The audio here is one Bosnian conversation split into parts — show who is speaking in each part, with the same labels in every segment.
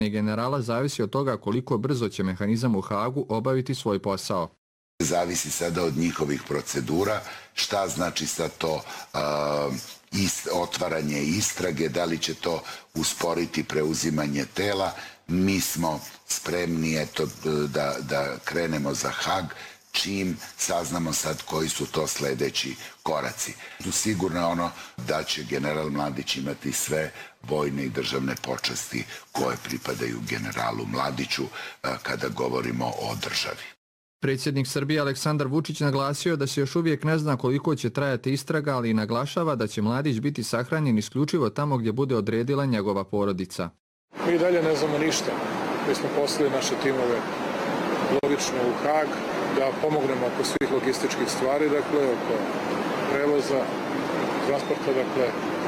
Speaker 1: generala zavisi od toga koliko brzo će mehanizam u Hagu obaviti svoj posao.
Speaker 2: Zavisi sada od njihovih procedura, šta znači sad to otvaranje istrage, da li će to usporiti preuzimanje tela. Mi smo spremni da krenemo za Hag čim saznamo sad koji su to sljedeći koraci. Sigurno je ono da će general Mladić imati sve vojne i državne počasti koje pripadaju generalu Mladiću kada govorimo o državi.
Speaker 1: Predsjednik Srbije Aleksandar Vučić naglasio da se još uvijek ne zna koliko će trajati istraga, ali i naglašava da će Mladić biti sahranjen isključivo tamo gdje bude odredila njegova porodica.
Speaker 3: Mi dalje ne znamo ništa. Mi smo poslali naše timove logično u Hag da pomognemo oko svih logističkih stvari, dakle, oko prevoza, transporta, dakle,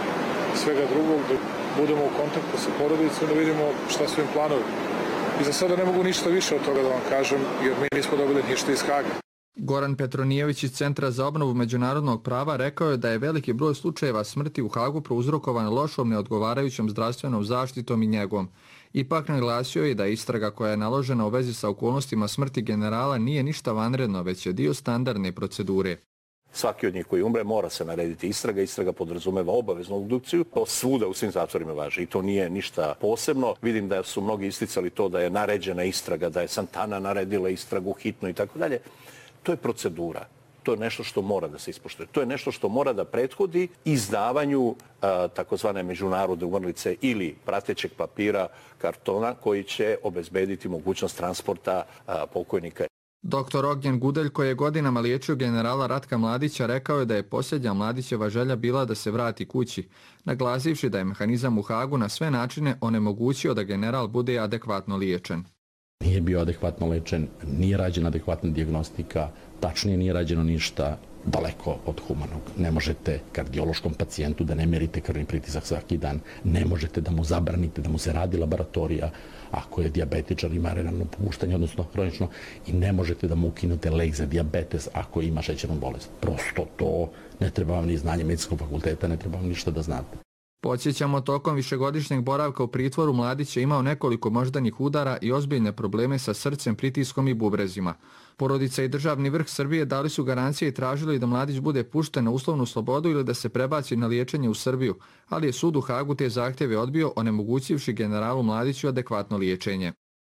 Speaker 3: svega drugog, da budemo u kontaktu sa porodicom, da vidimo šta su im planovi. I za sada ne mogu ništa više od toga da vam kažem, jer mi nismo dobili ništa iz Haga.
Speaker 1: Goran Petronijević iz Centra za obnovu međunarodnog prava rekao je da je veliki broj slučajeva smrti u Hagu prouzrokovan lošom neodgovarajućom zdravstvenom zaštitom i njegom. Ipak naglasio je da istraga koja je naložena u vezi sa okolnostima smrti generala nije ništa vanredno, već je dio standardne procedure.
Speaker 4: Svaki od njih koji umre mora se narediti istraga. Istraga podrazumeva obaveznu obdukciju. To svuda u svim zatvorima važi i to nije ništa posebno. Vidim da su mnogi isticali to da je naređena istraga, da je Santana naredila istragu hitno i tako dalje. To je procedura. To je nešto što mora da se ispoštuje. To je nešto što mora da prethodi izdavanju takozvane međunarodne umrlice ili pratećeg papira, kartona koji će obezbediti mogućnost transporta pokojnika.
Speaker 1: Dr. Ognjen Gudelj, koji je godinama liječio generala Ratka Mladića, rekao je da je posljednja Mladićeva želja bila da se vrati kući, naglasivši da je mehanizam u Hagu na sve načine onemogućio da general bude adekvatno liječen.
Speaker 5: Nije bio adekvatno lečen, nije rađena adekvatna dijagnostika, tačnije nije rađeno ništa, daleko od humanog. Ne možete kardiološkom pacijentu da ne merite krvni pritisak svaki dan, ne možete da mu zabranite da mu se radi laboratorija ako je dijabetičar, ima renalno popuštanje, odnosno hronično, i ne možete da mu ukinute lek za dijabetes ako ima šećernu bolest. Prosto to ne treba vam ni znanje medicinskog fakulteta, ne treba vam ništa da znate.
Speaker 1: Podsjećamo, tokom višegodišnjeg boravka u pritvoru Mladić je imao nekoliko moždanih udara i ozbiljne probleme sa srcem, pritiskom i bubrezima. Porodica i državni vrh Srbije dali su garancije i tražili da Mladić bude pušten na uslovnu slobodu ili da se prebaci na liječenje u Srbiju, ali je sud u Hagu te zahtjeve odbio, onemogućivši generalu Mladiću adekvatno liječenje.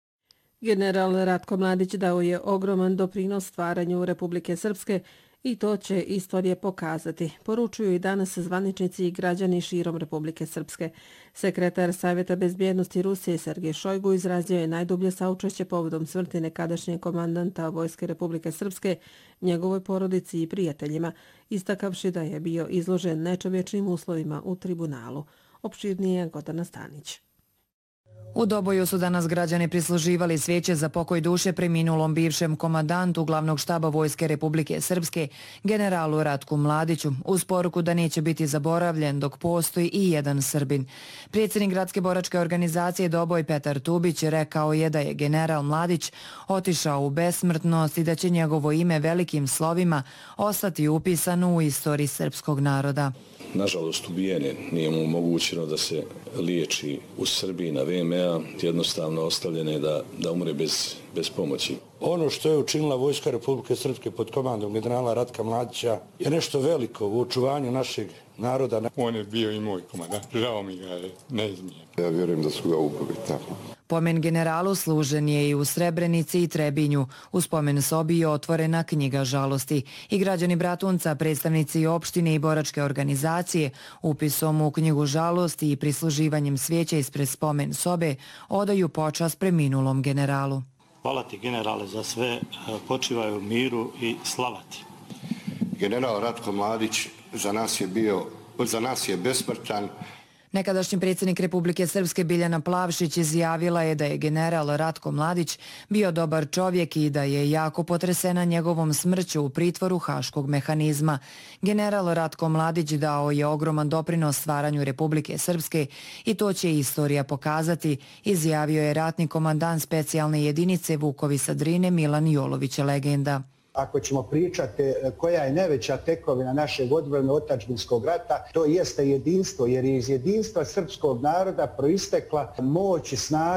Speaker 6: General Ratko Mladić dao je ogroman doprinos stvaranju Republike Srpske i to će istorije pokazati, poručuju i danas zvaničnici i građani širom Republike Srpske. Sekretar Savjeta bezbjednosti Rusije Sergej Šojgu izrazio je najdublje saučešće povodom smrti nekadašnjeg komandanta Vojske Republike Srpske, njegovoj porodici i prijateljima, istakavši da je bio izložen nečovječnim uslovima u tribunalu. Opširnije Gordana Stanić.
Speaker 7: U Doboju su danas građani prisluživali svijeće za pokoj duše preminulom bivšem komandantu glavnog štaba Vojske Republike Srpske, generalu Ratku Mladiću, uz poruku da neće biti zaboravljen dok postoji i jedan Srbin. Predsjednik gradske boračke organizacije Doboj Petar Tubić rekao je da je general Mladić otišao u besmrtnost i da će njegovo ime velikim slovima ostati upisano u istoriji srpskog naroda.
Speaker 8: Nažalost, ubijen je, nije mu omogućeno da se liječi u Srbiji na VMA, jednostavno ostavljeno je da umre bez pomoći.
Speaker 9: Ono što je učinila Vojska Republike Srpske pod komandom generala Ratka Mladića je nešto veliko u očuvanju našeg naroda.
Speaker 10: On je bio i moj komandant, žao mi ga je neizmjerno.
Speaker 11: Ja vjerujem da su ga ubili tamo.
Speaker 7: Pomen generalu služen je i u Srebrenici i Trebinju. U spomen sobi je otvorena knjiga žalosti. I građani Bratunca, predstavnici opštine i boračke organizacije, upisom u knjigu žalosti i prisluživanjem svijeća ispred spomen sobe odaju počast preminulom generalu.
Speaker 12: Hvala ti, generale, za sve, počivaju u miru i slava ti.
Speaker 11: General Ratko Mladić za nas je besmrtan.
Speaker 7: Nekadašnji predsjednik Republike Srpske Biljana Plavšić izjavila je da je general Ratko Mladić bio dobar čovjek i da je jako potresena njegovom smrću u pritvoru Haškog mehanizma. General Ratko Mladić dao je ogroman doprinos stvaranju Republike Srpske i to će istorija pokazati, izjavio je ratni komandant specijalne jedinice Vukovi sa Drine Milan Jolović, legenda.
Speaker 13: Ako ćemo pričati koja je najveća tekovina našeg odbrano-otadžbinskog rata, to jeste jedinstvo, jer je iz jedinstva srpskog naroda proistekla moć i snaga